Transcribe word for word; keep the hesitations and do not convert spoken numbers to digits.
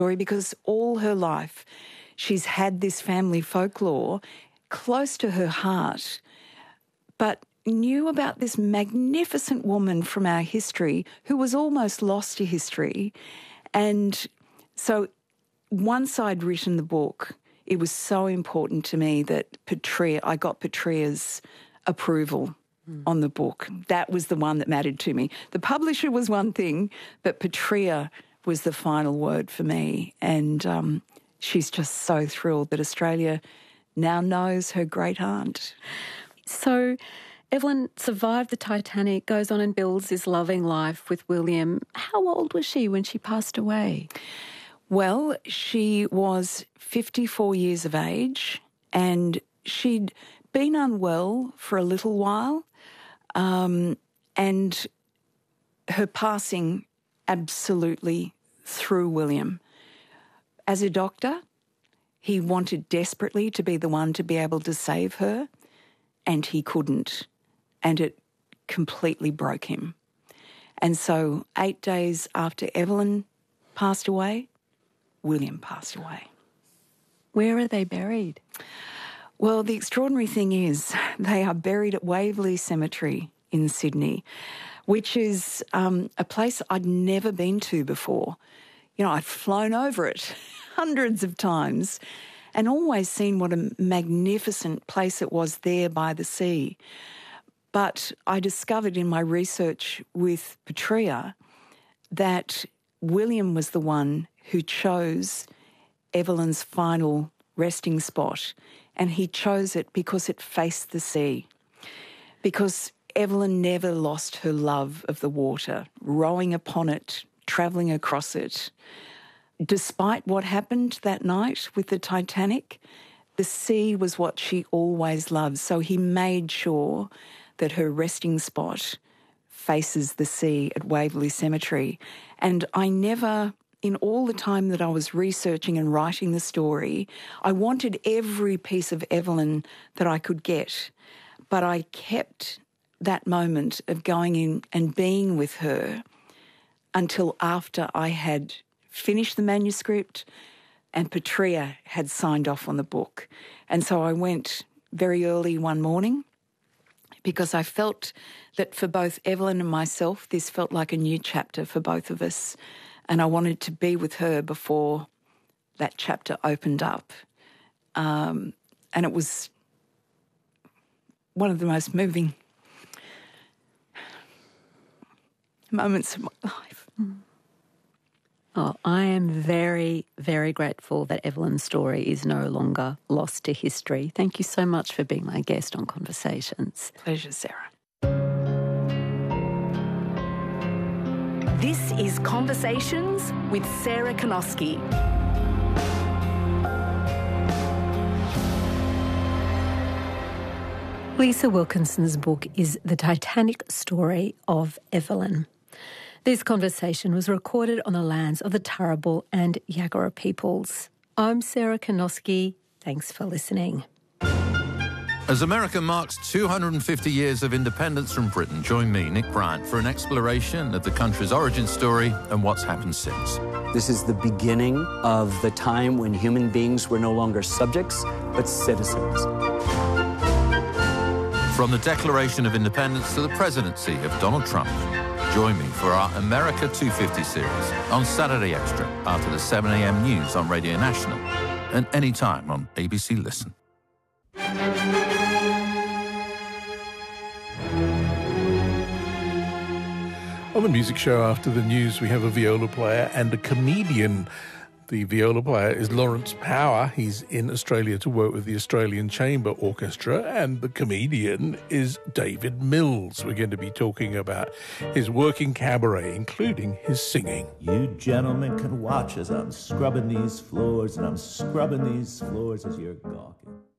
because all her life she's had this family folklore close to her heart, but knew about this magnificent woman from our history who was almost lost to history. And so once I'd written the book, it was so important to me that Petrea, I got Petrea's approval mm. on the book. That was the one that mattered to me. The publisher was one thing, but Petrea was the final word for me. And um, she's just so thrilled that Australia now knows her great aunt. So Evelyn survived the Titanic, goes on and builds this loving life with William. How old was she when she passed away? Well, she was fifty-four years of age, and she'd been unwell for a little while, um, and her passing absolutely threw William. As a doctor, he wanted desperately to be the one to be able to save her, and he couldn't, and it completely broke him. And so eight days after Evelyn passed away, William passed away. Where are they buried? Well, the extraordinary thing is they are buried at Waverley Cemetery in Sydney, which is um, a place I'd never been to before. You know, I'd flown over it hundreds of times and always seen what a magnificent place it was there by the sea. But I discovered in my research with Petrea that William was the one who chose Evelyn's final resting spot, and he chose it because it faced the sea, because Evelyn never lost her love of the water, rowing upon it, travelling across it. Despite what happened that night with the Titanic, the sea was what she always loved, so he made sure that her resting spot faces the sea at Waverley Cemetery. And I never, in all the time that I was researching and writing the story, I wanted every piece of Evelyn that I could get, but I kept that moment of going in and being with her until after I had finished the manuscript and Petrea had signed off on the book. And so I went very early one morning because I felt that for both Evelyn and myself, this felt like a new chapter for both of us. And I wanted to be with her before that chapter opened up. Um, and it was one of the most moving moments of my life. Mm. Oh, I am very, very grateful that Evelyn's story is no longer lost to history. Thank you so much for being my guest on Conversations. Pleasure, Sarah. This is Conversations with Sarah Konoski. Lisa Wilkinson's book is The Titanic Story of Evelyn. This conversation was recorded on the lands of the Turrbal and Yagara peoples. I'm Sarah Konoski. Thanks for listening. As America marks two hundred fifty years of independence from Britain, join me, Nick Bryant, for an exploration of the country's origin story and what's happened since. This is the beginning of the time when human beings were no longer subjects, but citizens. From the Declaration of Independence to the presidency of Donald Trump, join me for our America two fifty series on Saturday Extra after the seven a m news on Radio National and anytime on A B C Listen. On the music show after the news, we have a viola player and a comedian. The viola player is Lawrence Power. He's in Australia to work with the Australian Chamber Orchestra. And the comedian is David Mills. We're going to be talking about his work in cabaret, including his singing. You gentlemen can watch as I'm scrubbing these floors, and I'm scrubbing these floors as you're gawking.